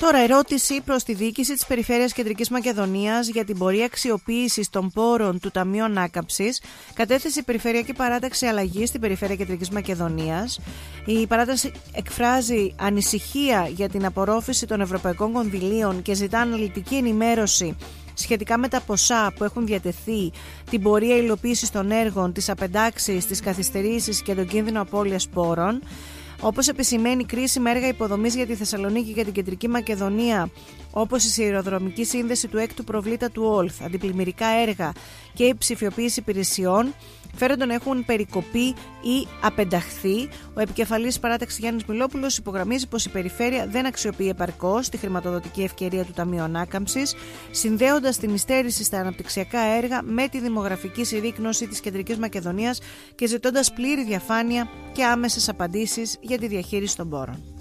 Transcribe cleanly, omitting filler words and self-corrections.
Τώρα, ερώτηση προς τη διοίκηση της Περιφέρειας Κεντρικής Μακεδονίας για την πορεία αξιοποίησης των πόρων του Ταμείου Ανάκαμψης. Κατέθεσε η Περιφερειακή Παράταξη αλλαγή στην Περιφέρεια Κεντρικής Μακεδονίας. Η παράταξη εκφράζει ανησυχία για την απορρόφηση των ευρωπαϊκών κονδυλίων και ζητά αναλυτική ενημέρωση σχετικά με τα ποσά που έχουν διατεθεί, την πορεία υλοποίησης των έργων, τις απεντάξεις, τις καθυστερήσεις και τον κίνδυνο απώλειας πόρων. Όπως επισημαίνει, κρίσιμα έργα υποδομής για τη Θεσσαλονίκη και την Κεντρική Μακεδονία, όπως η σιδηροδρομική σύνδεση του 6ου προβλήτα του ΟΛΘ, αντιπλημμυρικά έργα και η ψηφιοποίηση υπηρεσιών, φέρονται να έχουν περικοπεί ή απενταχθεί. Ο επικεφαλής παράταξης Γιάννης Μιλόπουλος υπογραμμίζει πως η περιφέρεια δεν αξιοποιεί επαρκώς τη χρηματοδοτική ευκαιρία του Ταμείου Ανάκαμψης, συνδέοντας την υστέρηση στα αναπτυξιακά έργα με τη δημογραφική συρρίκνωση της Κεντρικής Μακεδονίας και ζητώντας πλήρη διαφάνεια και άμεσες απαντήσεις για τη διαχείριση των πόρων.